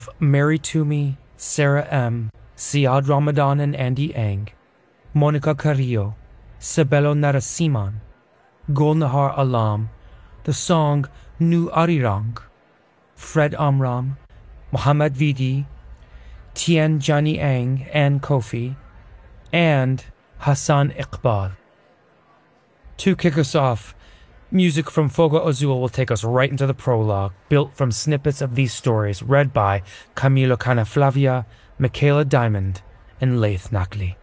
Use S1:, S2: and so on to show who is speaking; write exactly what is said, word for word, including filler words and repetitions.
S1: Mary Toomey, Sarah M., Siad Ramadan and Andy Ang, Monica Carrillo, Sabelo Narasimhan, Golnahar Alam, the song Nu Arirang, Fred Amram, Muhammad Vidi, Tien Jani Ang and Kofi, and Hassan Iqbal. To kick us off, music from Fogo Azul will take us right into the prologue, built from snippets of these stories read by Camilo Canaflavia, Michaela Diamond, and Laith Nakli.